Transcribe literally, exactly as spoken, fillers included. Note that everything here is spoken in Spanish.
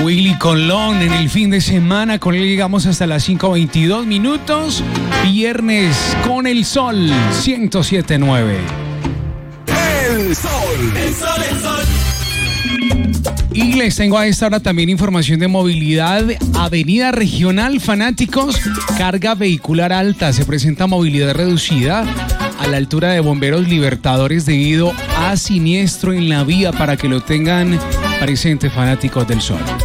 Willy Colón en el fin de semana. Con él llegamos hasta las cinco veintidós minutos. Viernes con el sol ciento siete punto nueve. El sol. El sol, el sol. Y les tengo a esta hora también información de movilidad. Avenida Regional, fanáticos, carga vehicular alta. Se presenta movilidad reducida a la altura de Bomberos Libertadores debido a siniestro en la vía, para que lo tengan presente, fanáticos del sol.